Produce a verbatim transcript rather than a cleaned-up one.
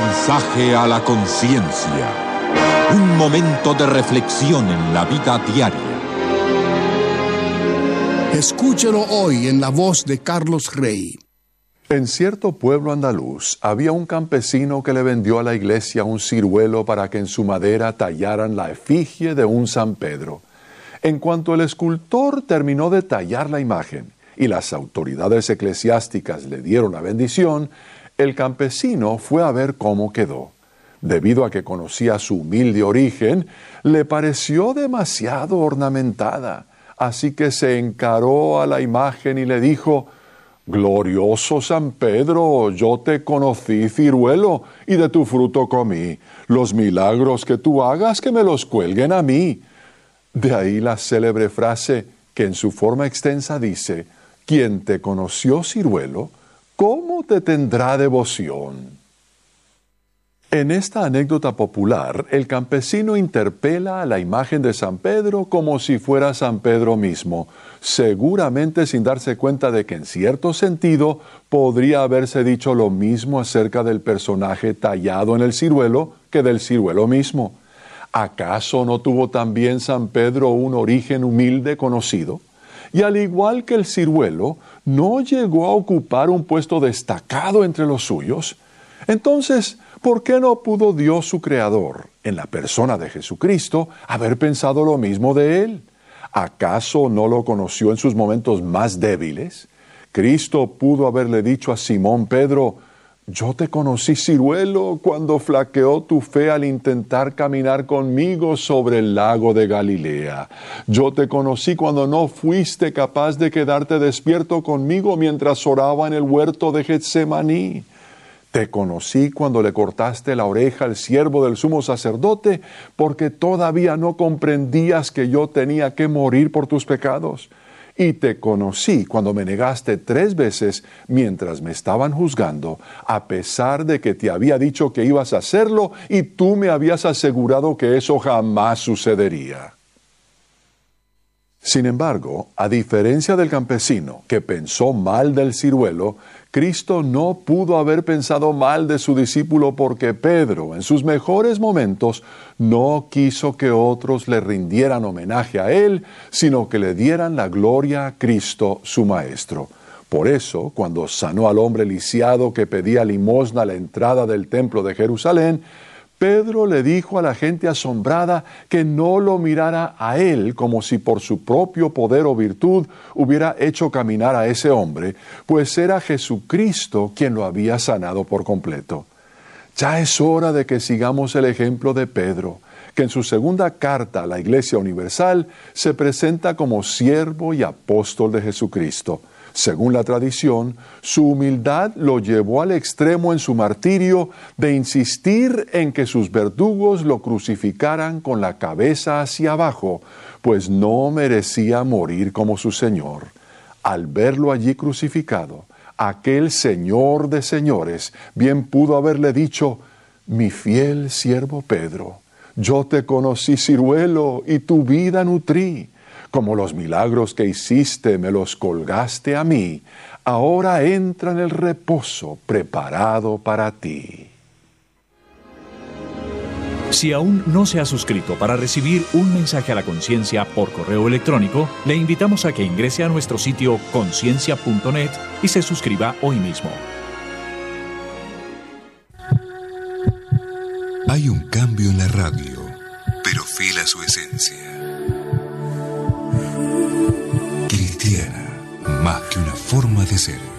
mensaje a la conciencia. Un momento de reflexión en la vida diaria. Escúchelo hoy en la voz de Carlos Rey. En cierto pueblo andaluz había un campesino que le vendió a la iglesia un ciruelo para que en su madera tallaran la efigie de un San Pedro. En cuanto el escultor terminó de tallar la imagen y las autoridades eclesiásticas le dieron la bendición, el campesino fue a ver cómo quedó. Debido a que conocía su humilde origen, le pareció demasiado ornamentada, así que se encaró a la imagen y le dijo: «Glorioso San Pedro, yo te conocí, ciruelo, y de tu fruto comí. Los milagros que tú hagas, que me los cuelguen a mí». De ahí la célebre frase que en su forma extensa dice: «Quien te conoció, ciruelo, ¿cómo te tendrá devoción?». En esta anécdota popular, el campesino interpela a la imagen de San Pedro como si fuera San Pedro mismo, seguramente sin darse cuenta de que en cierto sentido podría haberse dicho lo mismo acerca del personaje tallado en el ciruelo que del ciruelo mismo. ¿Acaso no tuvo también San Pedro un origen humilde conocido? Y al igual que el ciruelo, ¿no llegó a ocupar un puesto destacado entre los suyos? Entonces, ¿por qué no pudo Dios su Creador, en la persona de Jesucristo, haber pensado lo mismo de él? ¿Acaso no lo conoció en sus momentos más débiles? Cristo pudo haberle dicho a Simón Pedro: «Yo te conocí, ciruelo, cuando flaqueó tu fe al intentar caminar conmigo sobre el lago de Galilea. Yo te conocí cuando no fuiste capaz de quedarte despierto conmigo mientras oraba en el huerto de Getsemaní. Te conocí cuando le cortaste la oreja al siervo del sumo sacerdote, porque todavía no comprendías que yo tenía que morir por tus pecados. Y te conocí cuando me negaste tres veces mientras me estaban juzgando, a pesar de que te había dicho que ibas a hacerlo y tú me habías asegurado que eso jamás sucedería». Sin embargo, a diferencia del campesino que pensó mal del ciruelo, Cristo no pudo haber pensado mal de su discípulo porque Pedro, en sus mejores momentos, no quiso que otros le rindieran homenaje a él, sino que le dieran la gloria a Cristo, su Maestro. Por eso, cuando sanó al hombre lisiado que pedía limosna a la entrada del templo de Jerusalén, Pedro le dijo a la gente asombrada que no lo mirara a él como si por su propio poder o virtud hubiera hecho caminar a ese hombre, pues era Jesucristo quien lo había sanado por completo. Ya es hora de que sigamos el ejemplo de Pedro, que en su segunda carta a la Iglesia Universal se presenta como siervo y apóstol de Jesucristo. Según la tradición, su humildad lo llevó al extremo en su martirio de insistir en que sus verdugos lo crucificaran con la cabeza hacia abajo, pues no merecía morir como su Señor. Al verlo allí crucificado, aquel Señor de señores bien pudo haberle dicho: «Mi fiel siervo Pedro, yo te conocí, ciruelo, y tu vida nutrí. Como los milagros que hiciste me los colgaste a mí, ahora entra en el reposo preparado para ti». Si aún no se ha suscrito para recibir un mensaje a la conciencia por correo electrónico, le invitamos a que ingrese a nuestro sitio conciencia punto net y se suscriba hoy mismo. Hay un cambio en la radio, pero fiel a su esencia. Cristiana, más que una forma de ser.